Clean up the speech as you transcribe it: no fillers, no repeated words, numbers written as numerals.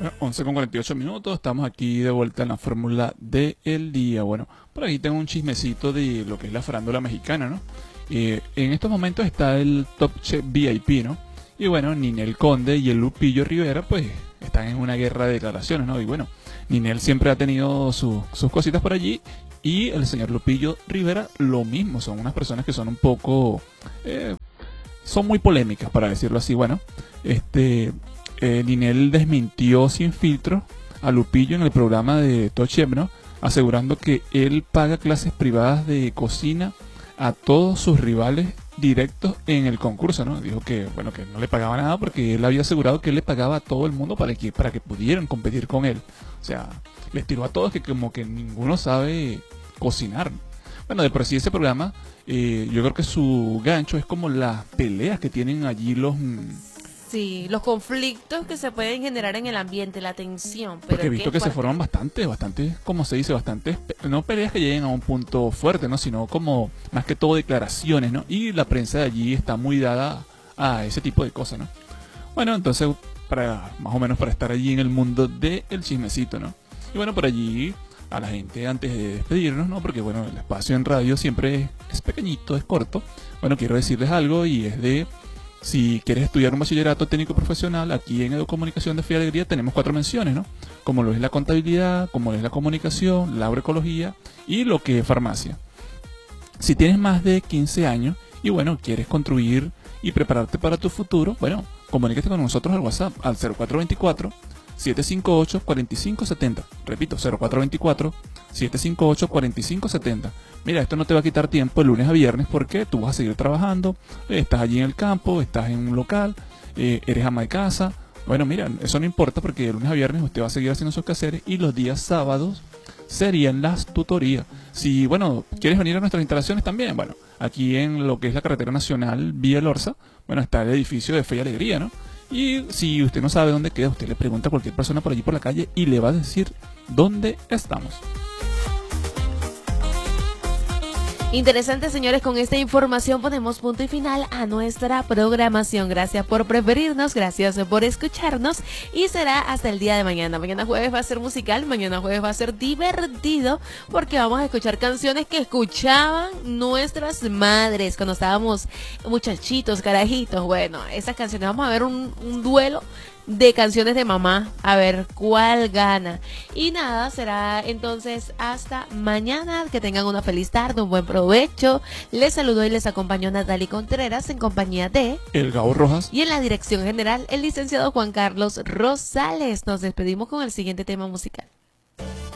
11 con 48 minutos, estamos aquí de vuelta en la fórmula del día. Bueno, por aquí tengo un chismecito de lo que es la farándula mexicana, ¿no? En estos momentos está el Top Chef VIP, ¿no? Y bueno, Ninel Conde y el Lupillo Rivera, pues, están en una guerra de declaraciones, ¿no? Y bueno, Ninel siempre ha tenido sus cositas por allí y el señor Lupillo Rivera lo mismo. Son unas personas que son un poco... son muy polémicas, para decirlo así. Bueno, Ninel desmintió sin filtro a Lupillo en el programa de Top Chef, ¿no? Asegurando que él paga clases privadas de cocina a todos sus rivales directos en el concurso, ¿no? Dijo que, bueno, que no le pagaba nada porque él había asegurado que él le pagaba a todo el mundo para que pudieran competir con él. O sea, les tiró a todos que como que ninguno sabe cocinar. Bueno, de por sí ese programa, yo creo que su gancho es como las peleas que tienen allí los... Sí, los conflictos que se pueden generar en el ambiente, la tensión. Pero Porque he visto que se forman bastante, como se dice, bastantes, no peleas que lleguen a un punto fuerte, ¿no? Sino como, más que todo, declaraciones, ¿no? Y la prensa de allí está muy dada a ese tipo de cosas, ¿no? Bueno, entonces, más o menos para estar allí en el mundo del chismecito, ¿no? Y bueno, por allí, a la gente, antes de despedirnos, ¿no? Porque bueno, el espacio en radio siempre es pequeñito, es corto. Bueno, quiero decirles algo y es de... Si quieres estudiar un bachillerato técnico profesional, aquí en Educomunicación de Fe y Alegría tenemos 4 menciones, ¿no? Como lo es la contabilidad, como lo es la comunicación, la agroecología y lo que es farmacia. Si tienes más de 15 años y bueno, quieres construir y prepararte para tu futuro, bueno, comunícate con nosotros al WhatsApp al 0424-758-4570. Repito, 0424-758-4570. Mira, esto no te va a quitar tiempo de lunes a viernes porque tú vas a seguir trabajando, estás allí en el campo, estás en un local, eres ama de casa. Bueno, mira, eso no importa porque de lunes a viernes usted va a seguir haciendo sus quehaceres y los días sábados serían las tutorías. Si, bueno, quieres venir a nuestras instalaciones también, bueno, aquí en lo que es la carretera nacional Vía Lorza, bueno, está el edificio de Fe y Alegría, ¿no? Y si usted no sabe dónde queda, usted le pregunta a cualquier persona por allí por la calle y le va a decir dónde estamos. Interesante, señores, con esta información ponemos punto y final a nuestra programación. Gracias por preferirnos, gracias por escucharnos y será hasta el día de mañana. Mañana jueves va a ser musical, mañana jueves va a ser divertido porque vamos a escuchar canciones que escuchaban nuestras madres cuando estábamos muchachitos, carajitos. Bueno, esas canciones, vamos a ver un duelo de canciones de mamá, a ver cuál gana. Y nada, será entonces hasta mañana. Que tengan una feliz tarde, un buen provecho. Les saludo y les acompañó Natalie Contreras en compañía de El Gabo Rojas y en la dirección general el licenciado Juan Carlos Rosales. Nos despedimos con el siguiente tema musical.